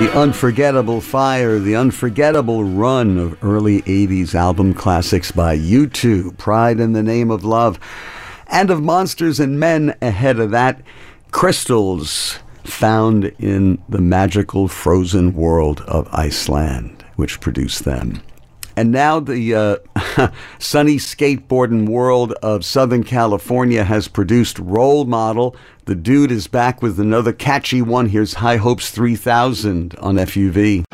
The unforgettable fire, the unforgettable run of early 80s album classics by U2, Pride in the Name of Love, and of Monsters and Men ahead of that, Crystals, found in the magical frozen world of Iceland, which produced them. And now the sunny skateboarding world of Southern California has produced Role Model. The dude is back with another catchy one. Here's High Hopes 3000 on FUV.